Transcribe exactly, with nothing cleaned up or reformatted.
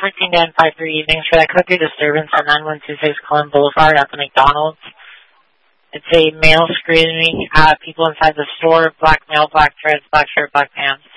fourteen to five three evening. Should I click your disturbance at nine one two six Cullen Boulevard at the McDonald's? It's a male screaming at people inside the store. Black male, black dreads, black shirt, black pants.